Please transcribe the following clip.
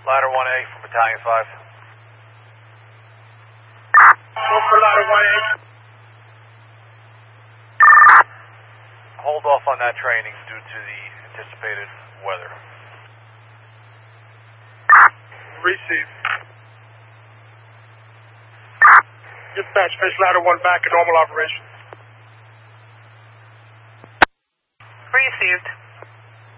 Ladder 1A from Battalion 5. Go for ladder 1A. Hold off on that training due to the anticipated weather. Receive. Dispatch, finish ladder 1 back in normal operation. Received.